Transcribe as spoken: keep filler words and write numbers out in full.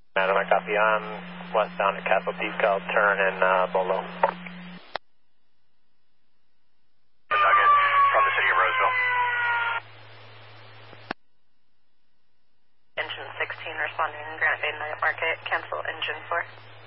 Madam, I copy on westbound at Capitol Peak. I'll turn in uh, Bolo. Nugget from the city of Roseville. Engine sixteen responding Granite Bay Night Market. Cancel engine four.